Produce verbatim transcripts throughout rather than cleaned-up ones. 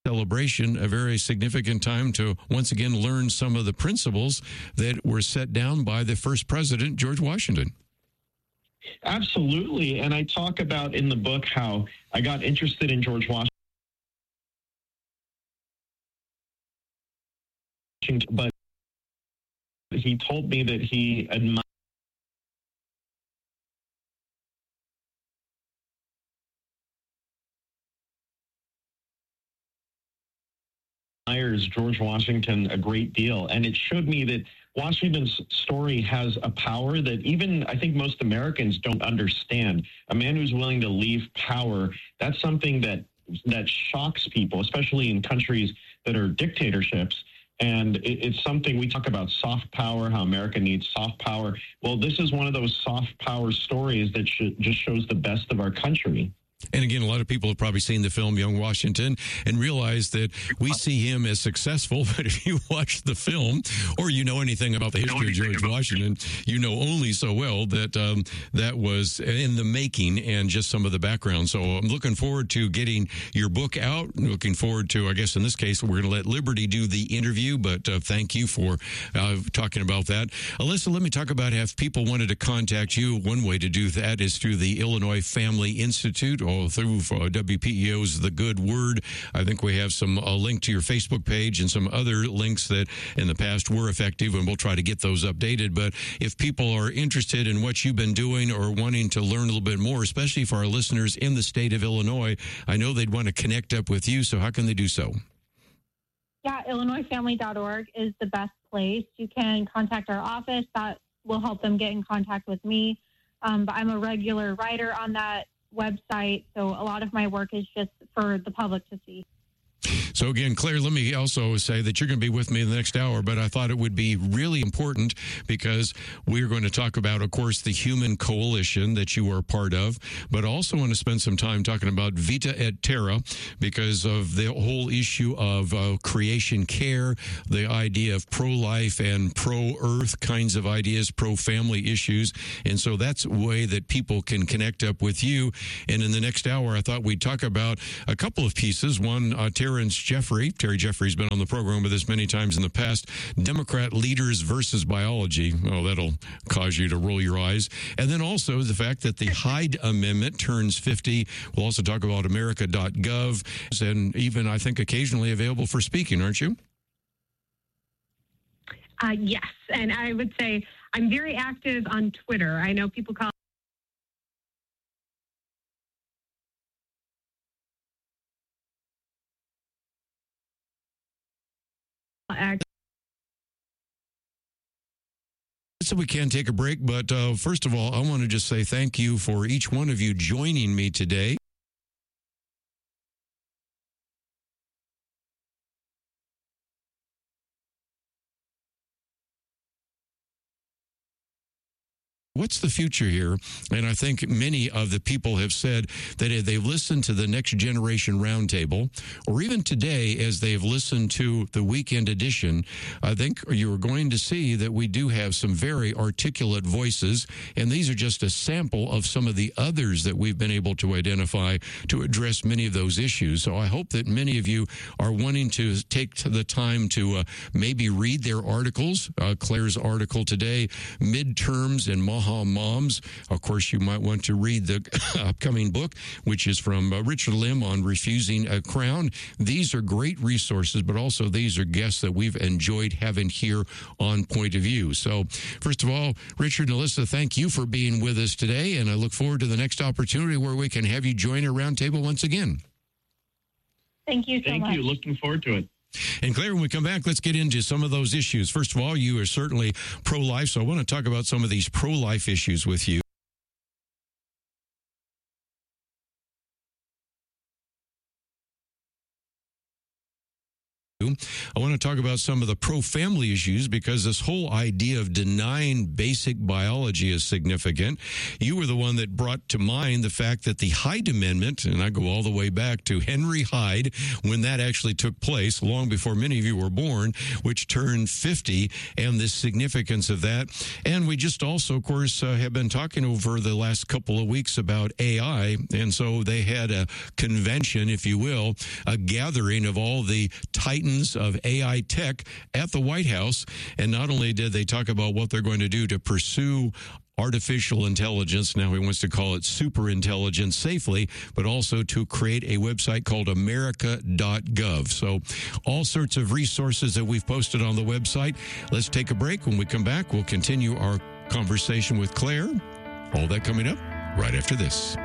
celebration, a very significant time to once again learn some of the principles that were set down by the first president, George Washington. Absolutely. And I talk about in the book how I got interested in George Washington, but he told me that he admired admires George Washington a great deal. And it showed me that Washington's story has a power that even I think most Americans don't understand. A man who's willing to leave power, that's something that that shocks people, especially in countries that are dictatorships. And it, it's something we talk about soft power, how America needs soft power. Well, this is one of those soft power stories that sh- just shows the best of our country. And again, a lot of people have probably seen the film Young Washington and realize that we see him as successful. But if you watch the film or you know anything about the history of George Washington, you know only so well that um, that was in the making and just some of the background. So I'm looking forward to getting your book out. Looking forward to, I guess in this case, we're going to let Liberty do the interview. But uh, thank you for uh, talking about that. Alyssa, let me talk about if people wanted to contact you. One way to do that is through the Illinois Family Institute or through uh, W P E O's The Good Word. I think we have some uh, link to your Facebook page and some other links that in the past were effective, and we'll try to get those updated. But if people are interested in what you've been doing or wanting to learn a little bit more, especially for our listeners in the state of Illinois, I know they'd want to connect up with you. So how can they do so? Yeah, Illinois family dot org is the best place. You can contact our office. That will help them get in contact with me. Um, but I'm a regular writer on that website, so a lot of my work is just for the public to see. So again, Claire, let me also say that you're going to be with me in the next hour, but I thought it would be really important because we're going to talk about, of course, the Human Coalition that you are part of, but also want to spend some time talking about Vita et Terra because of the whole issue of uh, creation care, the idea of pro-life and pro-earth kinds of ideas, pro-family issues. And so that's a way that people can connect up with you. And in the next hour, I thought we'd talk about a couple of pieces. One, uh, Terrence Jeffrey. Terry Jeffrey's been on the program with us many times in the past. Democrat leaders versus biology. Oh, that'll cause you to roll your eyes. And then also the fact that the Hyde Amendment turns fifty. We'll also talk about America dot gov and even, I think, occasionally available for speaking, aren't you? Uh, yes. And I would say I'm very active on Twitter. I know people call So we can take a break, but uh, first of all, I want to just say thank you for each one of you joining me today. What's the future here? And I think many of the people have said that if they've listened to the Next Generation Roundtable, or even today as they've listened to the weekend edition, I think you're going to see that we do have some very articulate voices, and these are just a sample of some of the others that we've been able to identify to address many of those issues. So I hope that many of you are wanting to take the time to uh, maybe read their articles. Uh, Claire's article today, Midterms and Maha Moms. Of course, you might want to read the upcoming book, which is from uh, Richard Lim on refusing a crown. These are great resources, but also these are guests that we've enjoyed having here on Point of View. So, first of all, Richard and Alyssa, thank you for being with us today, and I look forward to the next opportunity where we can have you join our roundtable once again. Thank you so Thank much. you. Looking forward to it. And Claire, when we come back, let's get into some of those issues. First of all, you are certainly pro-life, so I want to talk about some of these pro-life issues with you. on. I want to talk about some of the pro-family issues because this whole idea of denying basic biology is significant. You were the one that brought to mind the fact that the Hyde Amendment, and I go all the way back to Henry Hyde, when that actually took place, long before many of you were born, which turned fifty, and the significance of that. And we just also, of course, uh, have been talking over the last couple of weeks about A I, and so they had a convention, if you will, a gathering of all the titans of A I tech at the White House. And not only did they talk about what they're going to do to pursue artificial intelligence, now he wants to call it super intelligence safely, but also to create a website called america dot gov. So all sorts of resources that we've posted on the website. Let's take a break. When we come back, we'll continue our conversation with Claire. All that coming up right after this.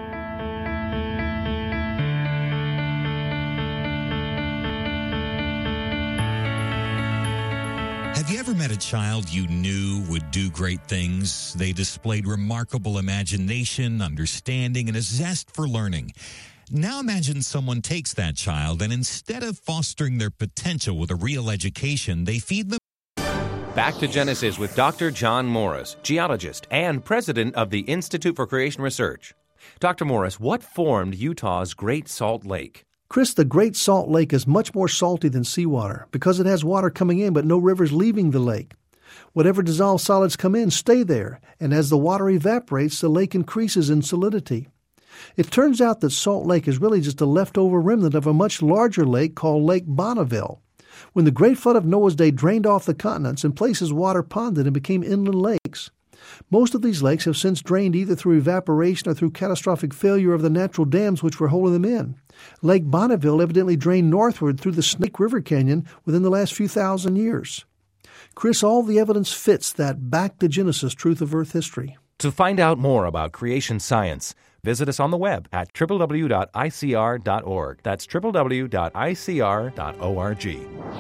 Have you ever met a child you knew would do great things? They displayed remarkable imagination, understanding, and a zest for learning. Now imagine someone takes that child and instead of fostering their potential with a real education, they feed them. Back to Genesis with Doctor John Morris, geologist and president of the Institute for Creation Research. Doctor Morris, what formed Utah's Great Salt Lake? Chris, the Great Salt Lake is much more salty than seawater because it has water coming in but no rivers leaving the lake. Whatever dissolved solids come in stay there, and as the water evaporates, the lake increases in solidity. It turns out that Salt Lake is really just a leftover remnant of a much larger lake called Lake Bonneville. When the Great Flood of Noah's Day drained off the continents, in places water ponded and became inland lakes. Most of these lakes have since drained either through evaporation or through catastrophic failure of the natural dams which were holding them in. Lake Bonneville evidently drained northward through the Snake River Canyon within the last few thousand years. Chris, all the evidence fits that back to Genesis truth of Earth history. To find out more about creation science, visit us on the web at w w w dot i c r dot org. That's w w w dot i c r dot org.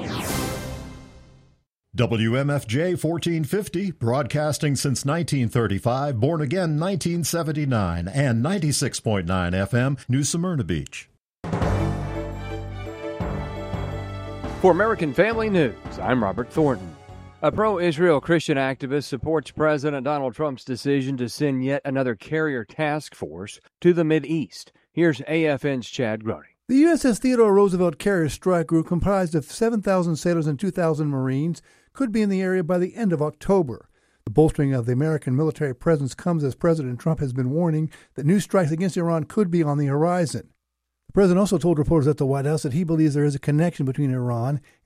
W M F J fourteen fifty, broadcasting since nineteen thirty-five, born again nineteen seventy-nine, and ninety-six point nine F M, New Smyrna Beach. For American Family News, I'm Robert Thornton. A pro-Israel Christian activist supports President Donald Trump's decision to send yet another carrier task force to the Mideast. Here's A F N's Chad Groening. The U S S Theodore Roosevelt Carrier Strike Group, comprised of seven thousand sailors and two thousand Marines, could be in the area by the end of October. The bolstering of the American military presence comes as President Trump has been warning that new strikes against Iran could be on the horizon. The president also told reporters at the White House that he believes there is a connection between Iran